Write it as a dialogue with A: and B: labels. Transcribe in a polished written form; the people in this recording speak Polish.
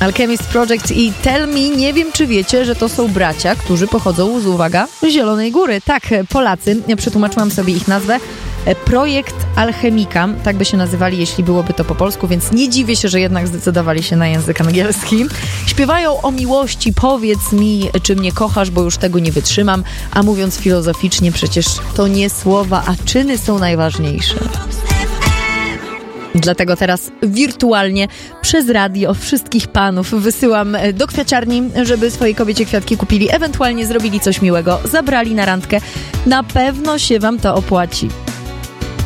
A: Alchemist Project i Tell Me. Nie wiem, czy wiecie, że to są bracia, którzy pochodzą z, uwaga, Zielonej Góry. Tak, Polacy. Przetłumaczyłam sobie ich nazwę. Projekt Alchemika, tak by się nazywali, jeśli byłoby to po polsku, więc nie dziwię się, że jednak zdecydowali się na język angielski. Śpiewają o miłości, powiedz mi, czy mnie kochasz, bo już tego nie wytrzymam, a mówiąc filozoficznie, przecież to nie słowa, a czyny są najważniejsze. Dlatego teraz wirtualnie przez radio wszystkich panów wysyłam do kwiaciarni, żeby swojej kobiecie kwiatki kupili, ewentualnie zrobili coś miłego, zabrali na randkę. Na pewno się wam to opłaci.